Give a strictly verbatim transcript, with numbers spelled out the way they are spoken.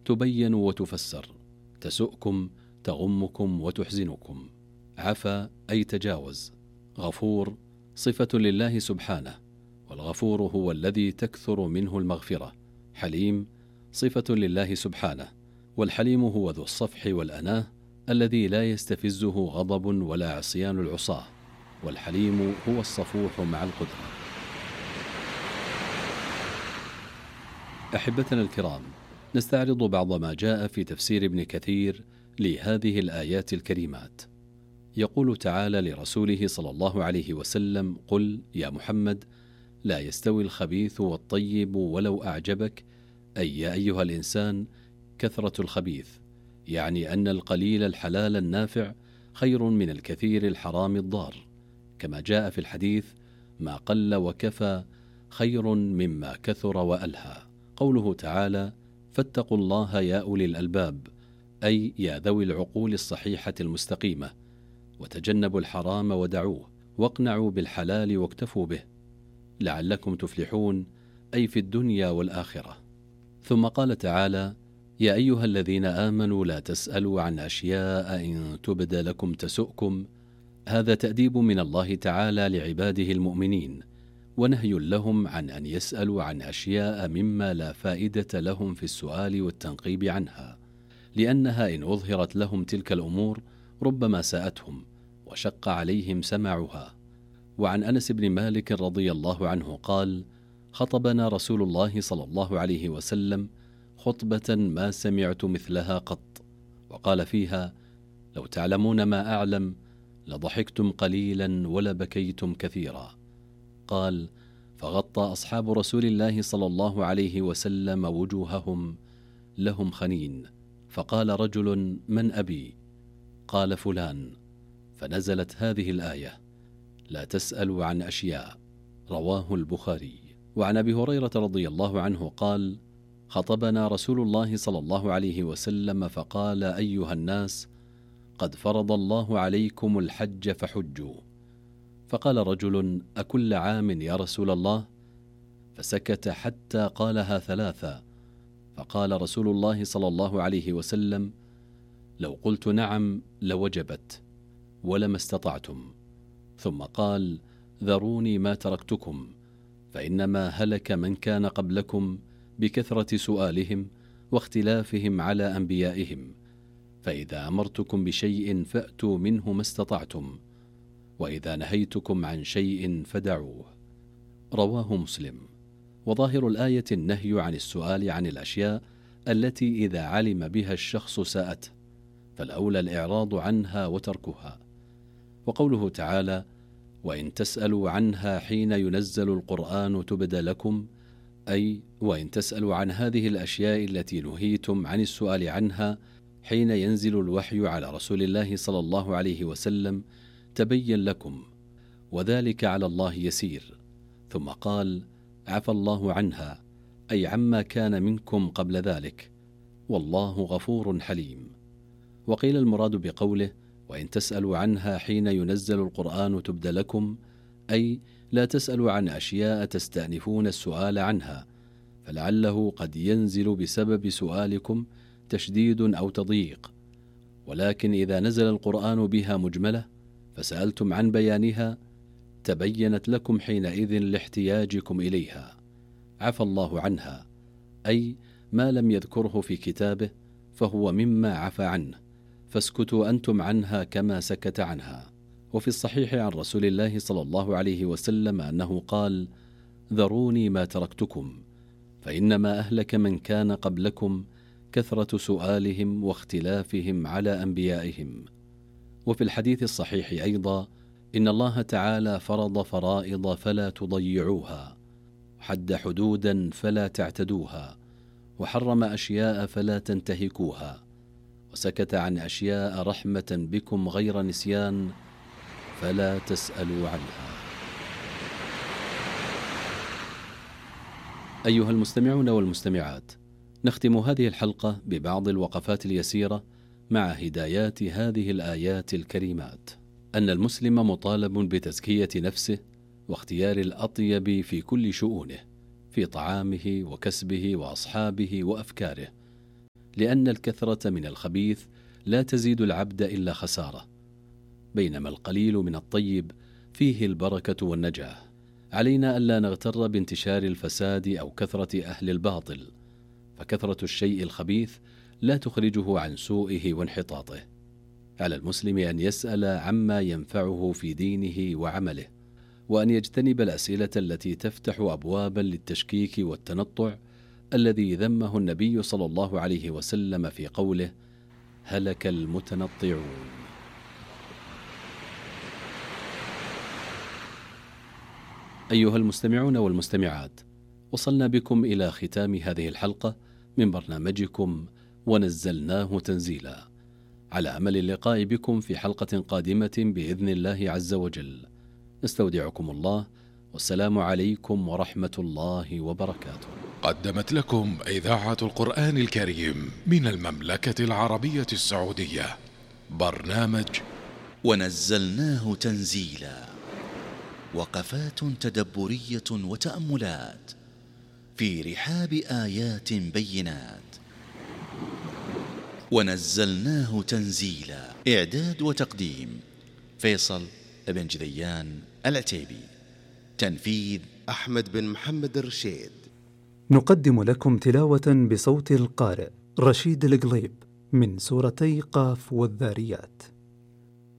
تبين وتفسر، تسؤكم، تغمكم وتحزنكم. عفا أي تجاوز. غفور صفة لله سبحانه، والغفور هو الذي تكثر منه المغفرة. حليم صفة لله سبحانه، والحليم هو ذو الصفح والأناه الذي لا يستفزه غضب ولا عصيان العصاة، والحليم هو الصفوح مع القدرة. أحبتنا الكرام، نستعرض بعض ما جاء في تفسير ابن كثير لهذه الآيات الكريمات. يقول تعالى لرسوله صلى الله عليه وسلم: قل يا محمد لا يستوي الخبيث والطيب ولو أعجبك، أي يا أيها الإنسان كثرة الخبيث، يعني أن القليل الحلال النافع خير من الكثير الحرام الضار، كما جاء في الحديث: ما قل وكفى خير مما كثر وألهى. قوله تعالى: فاتقوا الله يا أولي الألباب، أي يا ذوي العقول الصحيحة المستقيمة، وتجنبوا الحرام ودعوه، واقنعوا بالحلال واكتفوا به لعلكم تفلحون، أي في الدنيا والآخرة. ثم قال تعالى: يا أيها الذين آمنوا لا تسألوا عن أشياء إن تبد لكم تسؤكم. هذا تأديب من الله تعالى لعباده المؤمنين، ونهي لهم عن أن يسألوا عن أشياء مما لا فائدة لهم في السؤال والتنقيب عنها، لأنها إن أظهرت لهم تلك الأمور ربما ساءتهم وشق عليهم سماعها. وعن أنس بن مالك رضي الله عنه قال: خطبنا رسول الله صلى الله عليه وسلم خطبة ما سمعت مثلها قط، وقال فيها: لو تعلمون ما أعلم لضحكتم قليلا ولبكيتم كثيرا. قال: فغطى أصحاب رسول الله صلى الله عليه وسلم وجوههم لهم خنين، فقال رجل: من أبي؟ قال: فلان. فنزلت هذه الآية: لا تسألوا عن أشياء. رواه البخاري. وعن أبي هريرة رضي الله عنه قال: خطبنا رسول الله صلى الله عليه وسلم فقال: أيها الناس، قد فرض الله عليكم الحج فحجوا. فقال رجل: أكل عام يا رسول الله؟ فسكت حتى قالها ثلاثة، فقال رسول الله صلى الله عليه وسلم: لو قلت نعم لوجبت ولما استطعتم. ثم قال: ذروني ما تركتكم، فإنما هلك من كان قبلكم بكثرة سؤالهم واختلافهم على أنبيائهم، فإذا أمرتكم بشيء فأتوا منه ما استطعتم، وإذا نهيتكم عن شيء فدعوه. رواه مسلم. وظاهر الآية النهي عن السؤال عن الأشياء التي إذا علم بها الشخص ساءته، فالأولى الإعراض عنها وتركها. وقوله تعالى: وإن تسألوا عنها حين ينزل القرآن تبد لكم، أي وإن تسألوا عن هذه الأشياء التي نهيتم عن السؤال عنها حين ينزل الوحي على رسول الله صلى الله عليه وسلم تبين لكم، وذلك على الله يسير. ثم قال: عفى الله عنها، أي عما كان منكم قبل ذلك، والله غفور حليم. وقيل المراد بقوله: وإن تسألوا عنها حين ينزل القرآن تبد لكم، أي لا تسألوا عن أشياء تستأنفون السؤال عنها، فلعله قد ينزل بسبب سؤالكم تشديد أو تضييق، ولكن إذا نزل القرآن بها مجملة فسألتم عن بيانها تبينت لكم حينئذ لاحتياجكم إليها. عفى الله عنها، أي ما لم يذكره في كتابه فهو مما عفى عنه، فاسكتوا أنتم عنها كما سكت عنها. وفي الصحيح عن رسول الله صلى الله عليه وسلم أنه قال: ذروني ما تركتكم، فإنما أهلك من كان قبلكم كثرة سؤالهم واختلافهم على أنبيائهم. وفي الحديث الصحيح أيضا: إن الله تعالى فرض فرائض فلا تضيعوها، وحد حدودا فلا تعتدوها، وحرم أشياء فلا تنتهكوها، وسكت عن أشياء رحمة بكم غير نسيان فلا تسألوا عنها. أيها المستمعون والمستمعات، نختم هذه الحلقة ببعض الوقفات اليسيرة مع هدايات هذه الآيات الكريمات. أن المسلم مطالب بتزكية نفسه واختيار الأطيب في كل شؤونه، في طعامه وكسبه وأصحابه وأفكاره، لأن الكثرة من الخبيث لا تزيد العبد إلا خسارة، بينما القليل من الطيب فيه البركة والنجاة. علينا ألا نغتر بانتشار الفساد أو كثرة أهل الباطل، فكثرة الشيء الخبيث لا تخرجه عن سوءه وانحطاطه. على المسلم أن يسأل عما ينفعه في دينه وعمله، وأن يجتنب الأسئلة التي تفتح أبوابا للتشكيك والتنطع الذي ذمه النبي صلى الله عليه وسلم في قوله: هلك المتنطعون. أيها المستمعون والمستمعات، وصلنا بكم إلى ختام هذه الحلقة من برنامجكم ونزلناه تنزيلا، على أمل اللقاء بكم في حلقة قادمة بإذن الله عز وجل. نستودعكم الله، والسلام عليكم ورحمة الله وبركاته. قدمت لكم إذاعة القرآن الكريم من المملكة العربية السعودية برنامج ونزلناه تنزيلا، وقفات تدبرية وتأملات في رحاب آيات بينات. ونزلناه تنزيلا، إعداد وتقديم فيصل بن جذيان العتيبي، تنفيذ أحمد بن محمد الرشيد. نقدم لكم تلاوة بصوت القارئ رشيد القليب من سورتي قاف والذاريات.